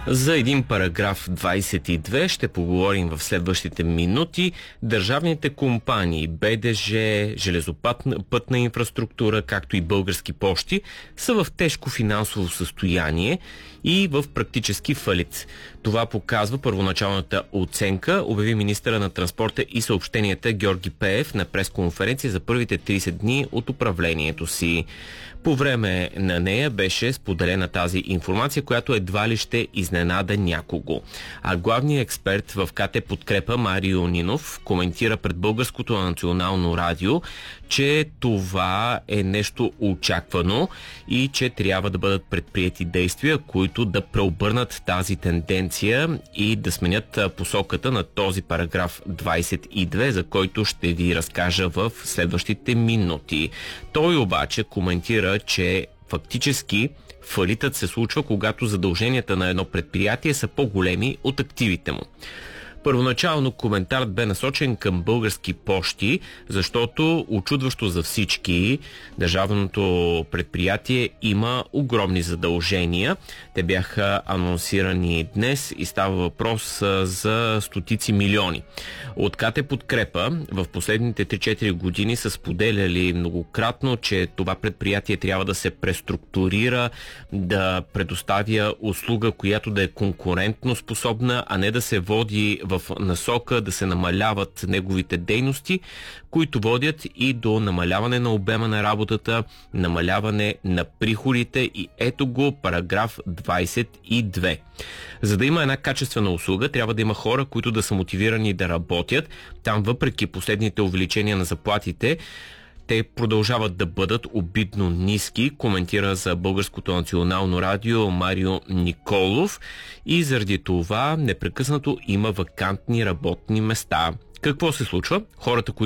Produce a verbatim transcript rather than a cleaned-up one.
За един параграф двадесет и две ще поговорим в следващите минути. Държавните компании Б Д Ж, железопътна пътна инфраструктура, както и Български пощи са в тежко финансово състояние и в практически фалит. Това показва първоначалната оценка, обяви министъра на транспорта и съобщенията Георги Пеев на пресконференция за първите тридесет дни от управлението си. По време на нея беше споделена тази информация, която едва ли ще изненада някого. А главният експерт в К Т Подкрепа Марио Нинов коментира пред Българското национално радио, че това е нещо очаквано и че трябва да бъдат предприети действия, които да преобърнат тази тенденция и да сменят посоката на този параграф двадесет и две, за който ще ви разкажа в следващите минути. Той обаче коментира, че фактически фалитът се случва, когато задълженията на едно предприятие са по-големи от активите му. Първоначално коментарът бе насочен към Български пощи, защото очудващо за всички държавното предприятие има огромни задължения. Те бяха анонсирани днес и става въпрос за стотици милиони. От К Т Подкрепа в последните три-четири години са споделяли многократно, че това предприятие трябва да се преструктурира, да предоставя услуга, която да е конкурентно способна, а не да се води в в насока да се намаляват неговите дейности, които водят и до намаляване на обема на работата, намаляване на приходите и ето го параграф двадесет и две. За да има една качествена услуга, трябва да има хора, които да са мотивирани да работят. Там, въпреки последните увеличения на заплатите, те продължават да бъдат обидно ниски, коментира за Българското национално радио Марио Николов, и заради това непрекъснато има вакантни работни места. Какво се случва? Хората, които